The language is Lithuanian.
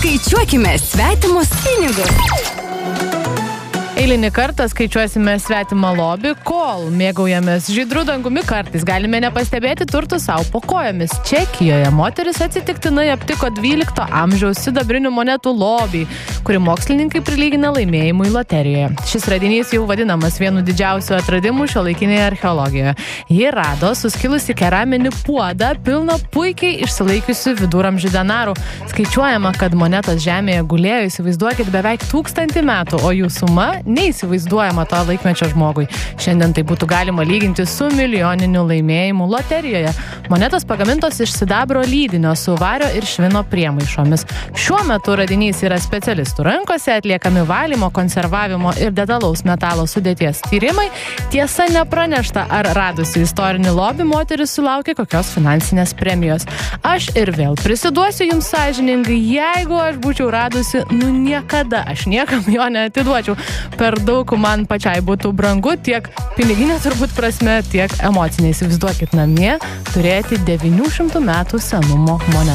Skaičiuokime svetimus pinigus. Eilinį kartą skaičiuosime svetimą lobį, kol mėgaujamės žydru dangumi, kartais galime nepastebėti turtų savo po kojomis. Čekijoje moteris atsitiktinai aptiko 12 amžiaus sidabrinių monetų lobį, kurį mokslininkai prilygina laimėjimui loterijoje. Šis radinys jau vadinamas vienu didžiausių atradimų šiuolaikinėje archeologijoje. Ji rado suskilusi keraminį puodą pilną puikiai išsilaikiusių viduramžių denarų. Skaičiuojama, kad monetos žemėje gulėjo, įsivaizduokit, beveik 1000 metų, o jų suma neįsivaizduojama to laikmečio žmogui. Šiandien tai būtų galima lyginti su milijoniniu laimėjimu loterijoje. Monetos pagamintos iš sidabro lydinio su vario ir švino priemaišomis. Šiuo metu radinys yra specialistų rankose, atliekami valymo, konservavimo ir detalaus metalo sudėties tyrimai. Tiesa, nepranešta, ar radusi istorinį lobį moteris sulaukė kokios finansinės premijos. Aš ir vėl prisiduosiu jums sąžiningai, jeigu aš būčiau radusi, niekada aš niekam jo neatiduočiau. Per daug man pačiai būtų brangu, tiek piniginė turbūt prasme, tiek emocinė. Įsivaizduokit namie turėti 900 metų senumo monetą.